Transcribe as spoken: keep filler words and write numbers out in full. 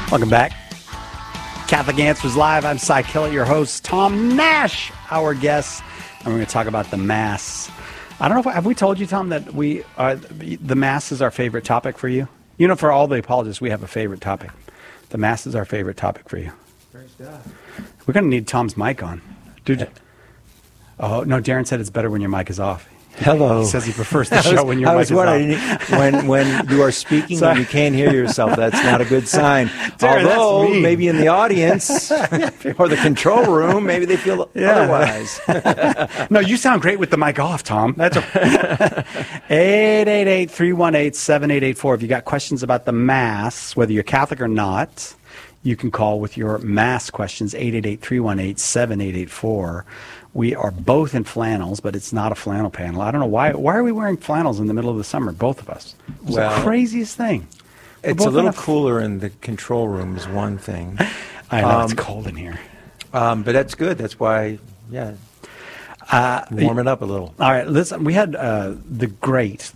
Welcome back. Catholic Answers Live. I'm Cy Kellett, your host. Tom Nash, our guest. And we're going to talk about the Mass. I don't know if, have we told you, Tom, that we uh, the Mass is our favorite topic for you? You know, for all the apologists, we have a favorite topic. The Mass is our favorite topic for you. Praise God. We're going to need Tom's mic on. Dude. Oh, no, Darren said it's better when your mic is off. Hello. He says he prefers the show was, when your I mic was is wondering, off. when when you are speaking and you can't hear yourself, that's not a good sign. Darren, Although, that's maybe in the audience or the control room, maybe they feel Yeah. otherwise. No, you sound great with the mic off, Tom. That's eight eight eight, three one eight, seven eight eight four. If you got questions about the Mass, whether you're Catholic or not, you can call with your Mass questions, eight eight eight, three one eight, seven eight eight four. We are both in flannels, but it's not a flannel panel. I don't know why. Why are we wearing flannels in the middle of the summer, both of us? It's Well, the craziest thing. We're It's both a little in cooler in the control room is one thing. I know, it's Um, cold in here. Um, but that's good. That's why, yeah, Uh, warm it up a little. All right, listen, we had uh, the great,